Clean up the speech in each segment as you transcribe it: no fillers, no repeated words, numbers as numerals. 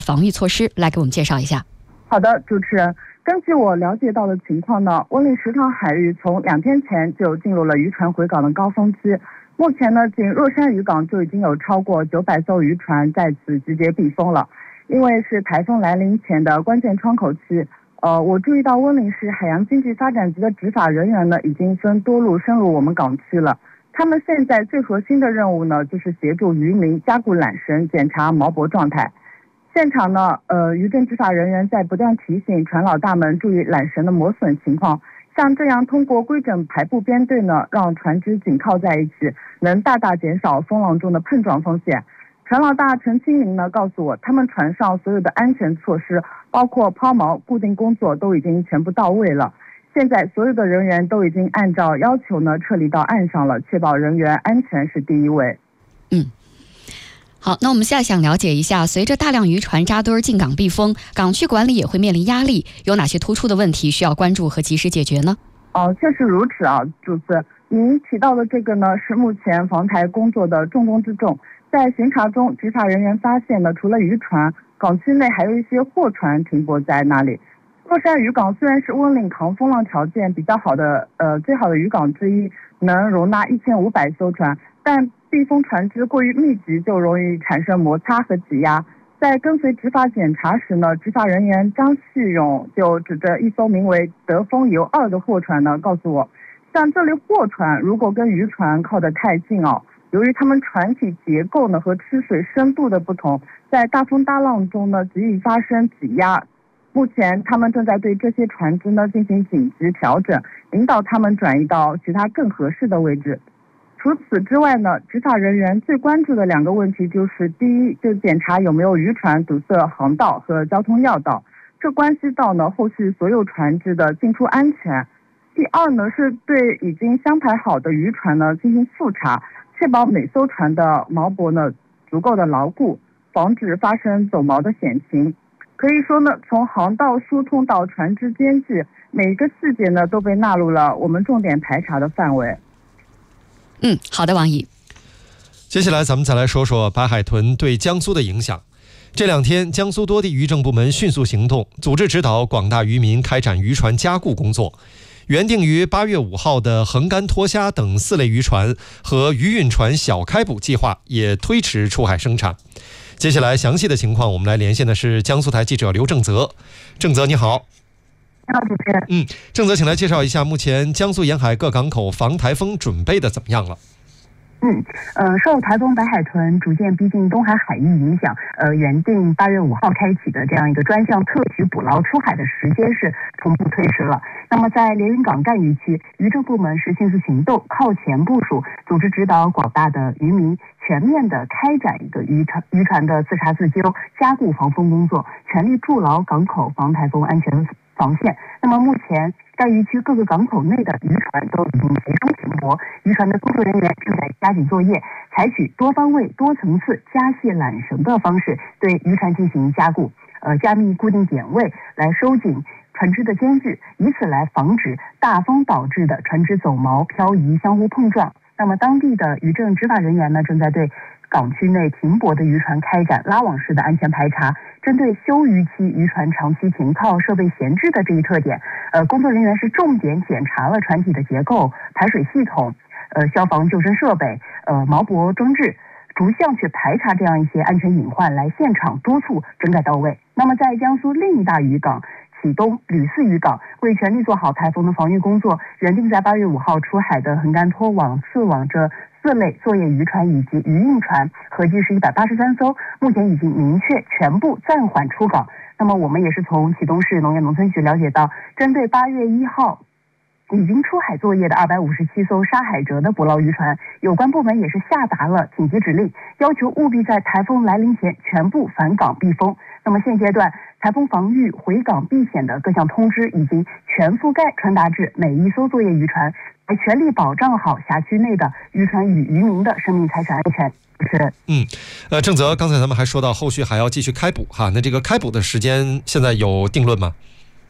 防御措施，来给我们介绍一下。 好的，主持人，根据我了解到的情况呢，温岭石塘海域从2天前就进入了渔船回港的高峰期。目前呢，仅若山渔港就已经有超过900艘渔船在此集结避风了。因为是台风来临前的关键窗口期，我注意到温岭市海洋经济发展局的执法人员呢，已经分多路深入我们港区了。他们现在最核心的任务呢，就是协助渔民加固缆绳，检查锚泊状态。现场呢，渔政执法人员在不断提醒船老大们注意缆绳的磨损情况。像这样通过规整排布编队呢，让船只紧靠在一起，能大大减少风浪中的碰撞风险。船老大陈清明呢告诉我，他们船上所有的安全措施，包括抛锚、固定工作都已经全部到位了。现在所有的人员都已经按照要求呢撤离到岸上了，确保人员安全是第一位。 好，那我们现在想了解一下，随着大量渔船扎堆进港避风，港区管理也会面临压力，有哪些突出的问题需要关注和及时解决呢？ 确实如此啊，主持您提到的这个呢，是目前防台工作的重中之重。在巡查中，执法人员发现呢，除了渔船，港区内还有一些货船停泊在那里。若山渔港虽然是温岭抗风浪条件比较好的最好的渔港之一，能容纳1500艘船，但避风船只过于密集，就容易产生摩擦和挤压。在跟随执法检查时呢，执法人员张旭勇就指着一艘名为德丰游2的货船呢，告诉我，像这类货船如果跟渔船靠得太近由于它们船体结构呢和吃水深度的不同，在大风大浪中呢极易发生挤压。目前他们正在对这些船只呢进行紧急调整，引导他们转移到其他更合适的位置。除此之外呢，执法人员最关注的2个问题就是：第一，就检查有没有渔船堵塞航道和交通要道，这关系到呢后续所有船只的进出安全；第二呢，是对已经相排好的渔船呢进行复查，确保每艘船的锚泊呢足够的牢固，防止发生走锚的险情。可以说呢，从航道疏通到船只间距，每一个细节呢都被纳入了我们重点排查的范围。 好的，王毅。 接下来咱们再来说说白海豚对江苏的影响。这2天，江苏多地渔政部门迅速行动，组织指导广大渔民开展渔船加固工作。原定于8月5号的横竿脱虾等4类渔船和渔运船小开捕计划也推迟出海生产。接下来详细的情况，我们来连线的是江苏台记者刘正泽。正泽你好。 你好，主持人。 正泽，请来介绍一下目前江苏沿海各港口防台风准备的怎么样了？ 受台风白海豚逐渐逼近东海海域影响，原定8月5号开启的这样一个专项特许捕捞出海的时间是同步推迟了。那么在连云港干渔区，渔政部门是迅速行动，靠前部署，组织指导广大的渔民全面的开展一个渔船的自查自纠、加固防风工作，全力筑牢港口防台风安全防线。那么目前该渔区各个港口内的渔船都已经集中停泊，渔船的工作人员正在加紧作业，采取多方位、多层次加卸缆绳的方式对渔船进行加固，加密固定点位，来收紧船只的间距，以此来防止大风导致的船只走锚、漂移、相互碰撞。那么当地的渔政执法人员呢，正在对港区内停泊的渔船开展拉网式的安全排查。针对休渔期渔船长期停靠、设备闲置的这一特点，工作人员是重点检查了船体的结构、排水系统、消防救生设备、锚泊装置，逐项去排查这样一些安全隐患，来现场督促整改到位。那么在江苏另一大渔港启东吕四渔港，为全力做好台风的防御工作，原定在8月5号出海的横竿拖网、刺网这4类作业渔船以及渔运船合计是183艘，目前已经明确全部暂缓出港。那么我们也是从启东市农业农村局了解到，针对8月1号已经出海作业的257艘沙海蜇的捕捞渔船，有关部门也是下达了紧急指令，要求务必在台风来临前全部返港避风。那么现阶段台风防御、回港避险的各项通知已经全覆盖传达至每一艘作业渔船，来全力保障好辖区内的渔船与渔民的生命财产安全。 正则，刚才咱们还说到后续还要继续开捕哈，那这个开捕的时间现在有定论吗？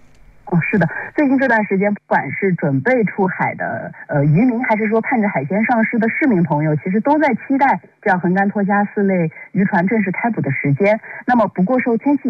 是的，最近这段时间，不管是准备出海的渔民，还是说盼着海鲜上市的市民朋友，其实都在期待这样横干拖虾4类渔船正式开捕的时间。那么，不过受天气